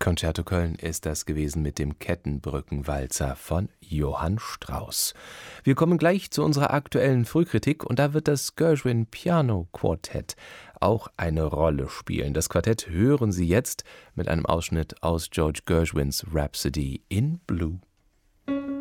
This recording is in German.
Concerto Köln ist das gewesen mit dem Kettenbrückenwalzer von Johann Strauss. Wir kommen gleich zu unserer aktuellen Frühkritik und da wird das Gershwin Piano Quartett auch eine Rolle spielen. Das Quartett hören Sie jetzt mit einem Ausschnitt aus George Gershwins Rhapsody in Blue.